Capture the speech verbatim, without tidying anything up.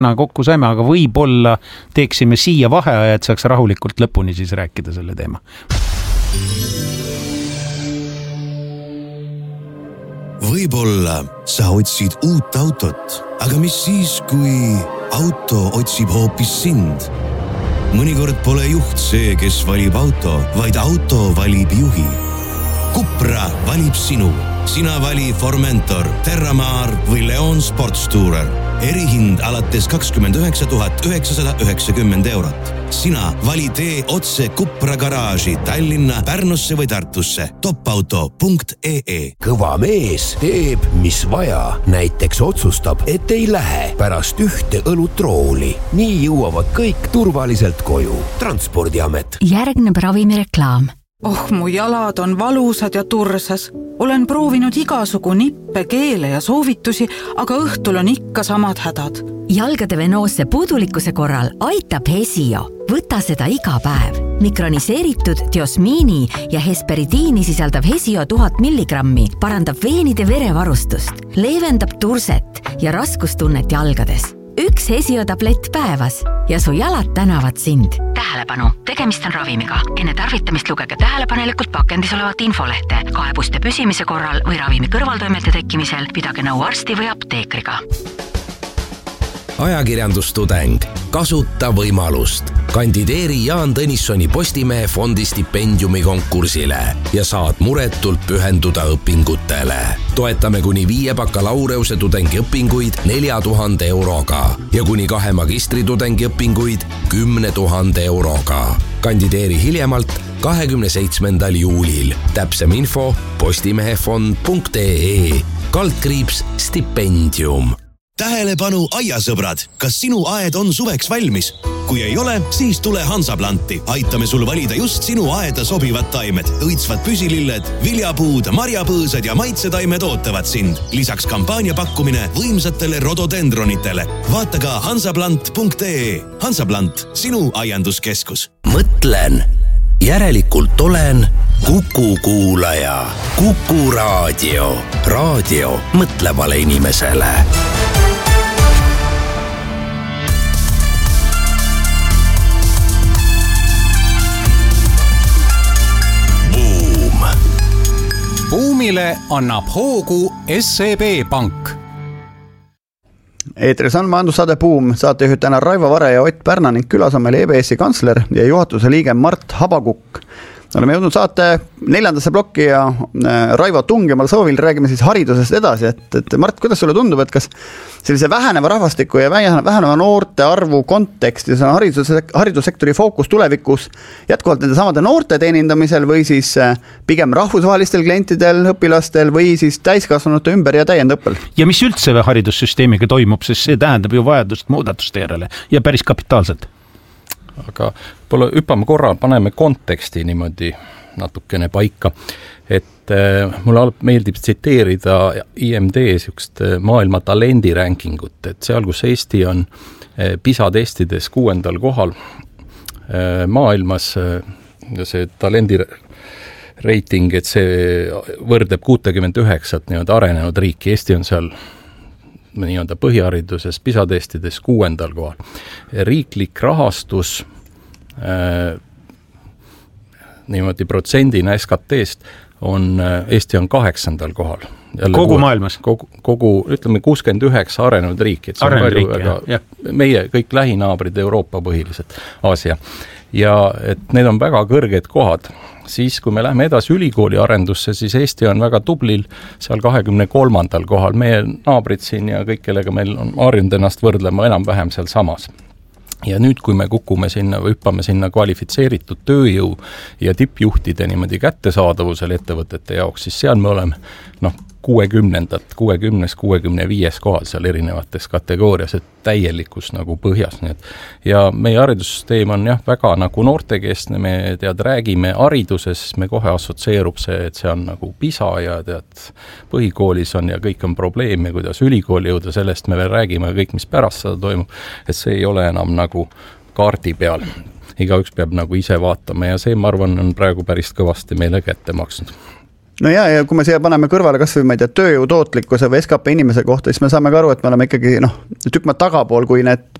kokku saime, aga võib-olla teeksime siia vaheaja, et saaks rahulikult lõpuni siis rääkida selle teema. Võib-olla sa otsid uut autot, aga mis siis, kui auto otsib hoopis sind? Mõnikord pole juht see, kes valib auto, vaid auto valib juhi. Cupra valib sinu. Sina vali Formentor, Terramar või Leon Sportstourer. Erihind alates kakskümmend üheksa tuhat üheksasada üheksakümmend eurot. Sina vali tee otse Cupra garaaži Tallinna, Pärnusse või Tartusse. topauto punkt ee. Kõva mees teeb, mis vaja. Näiteks otsustab, et ei lähe pärast ühte õlutrooli. Nii jõuavad kõik turvaliselt koju. Transpordiamet. Järgneb ravimireklaam. Oh, mu jalad on valusad ja tursas. Olen proovinud igasugu nippe, keele ja soovitusi, aga õhtul on ikka samad hädad. Jalgade venoosse puudulikkuse korral aitab Hesio. Võta seda iga päev. Mikroniseeritud diosmiini ja hesperidiini sisaldav Hesio tuhat milligrammi parandab veenide verevarustust, leevendab turset ja raskustunnet jalgades. Üks Hesio tablett päevas ja su jalad tänavad sind. Tähelepanu, tegemist on ravimiga. Enne tarvitamist lugege tähelepanelikult pakendis olevat infolehte. Kaebuste püsimise korral või ravimi kõrvaltoimete tekkimisel pidage nõu arsti või apteekriga. Ajakirjandustudeng. Kasuta võimalust. Kandideeri Jaan Tõnissoni Postimehe fondi stipendiumi konkursile ja saad muretult pühenduda õpingutele. Toetame kuni viie bakalaureuse tudengiõpinguid nelja tuhande euroga ja kuni kahe magistritudengi õpinguid kümne tuhande euroga. Kandideeri hiljemalt kahekümne seitsmendal juulil. Täpsem info postimehefond punkt ee. Kaldkriips stipendium. Tähelepanu aiasõbrad, kas sinu aed on suveks valmis? Kui ei ole, siis tule Hansaplanti. Aitame sul valida just sinu aeda sobivad taimed. Õitsvad püsililled, viljapuud, marjapõõsad ja maitsetaimed ootavad sind. Lisaks kampaania pakkumine võimsatele rododendronitele. Vaata ka hansaplant punkt ee. Hansaplant, sinu aianduskeskus. Mõtlen. Järelikult olen Kuku kuulaja. Kuku raadio. Raadio mõtlevale inimesele. Buumile annab hoogu S E B Pank. Eetris on majandussaade Buum, saatejuhid täna Raivo Vare ja Ott Pärna ning külas on meil E B S-i kantsler ja juhatuse liige Mart Habakukk. Oleme jõudnud saate neljandasse plokki ja Raivo Tungemal soovil räägime siis haridusest edasi, et, et Mart, kuidas sulle tundub, et kas sellise väheneva rahvastiku ja väheneva noorte arvu kontekstis on haridus, haridussektori fookus tulevikus jätkuvalt nende samade noorte teenindamisel või siis pigem rahvusvahelistel klientidel, õpilastel või siis täiskasvanute ümber- ja täiendõppel? Ja mis üldse haridussüsteemiga toimub, sest see tähendab ju vajadust muudatuste järele ja päris kapitaalselt. Aga pole hüppame korra, paneme konteksti niimoodi natukene paika, et äh, mulle meeldib tsiteerida I M D sükst maailma talendi rankingut, et seal, kus Eesti on äh, PISA testides kuuendal kohal äh, maailmas, äh, see talendi reiting, et see võrdleb kuutekümmet üheksat nii-öelda arenenud riiki, Eesti on seal nii-öelda põhihariduses PISA testides kuuendal kohal. Riiklik rahastus äh, niimoodi protsendina S K T-st on, Eesti on kaheksandal kohal. Jälle kogu kuue, maailmas? Kogu, kogu, ütleme, kuuskümmend üheksa arenenud riiki. Arenenud riiki, jah, jah. Meie kõik lähinaabrid, Euroopa põhiliselt, Aasia. Ja et need on väga kõrged kohad. Siis, kui me läheme edasi ülikooli arendusse, siis Eesti on väga tublil seal kahekümne kolmandal kohal. Meie naabrid siin ja kõik, kellega meil on harjunud ennast võrdlema enam-vähem seal samas. Ja nüüd, kui me kukume sinna või hüppame sinna kvalifitseeritud tööjõu ja tippjuhtide niimoodi kättesaadavusel ettevõtete jaoks, siis seal me oleme noh, kuuekümnendat, kuuekümnes, kuuekümne viies kohal seal erinevates kategoorias, et täielikus nagu põhjas. Nii et, ja meie haridussüsteem on jah, väga nagu noortekeskne, me tead, räägime hariduses, me kohe assotsieerub see, et see on nagu PISA ja tead, põhikoolis on ja kõik on probleem ja kuidas ülikooli jõuda, sellest me veel räägime kõik, mis pärast seda toimub, et see ei ole enam nagu kaardi peal. Igaüks peab nagu ise vaatama ja see, ma arvan, on praegu päris kõvasti meile kätte maksnud. no ja, ja kui me siia paneme kõrvale kas või ma ei tea, tööjõu tootlikkuse või S K P inimese kohta, siis me saame ka aru, et me oleme ikkagi noh, tükk maad tagapool, kui need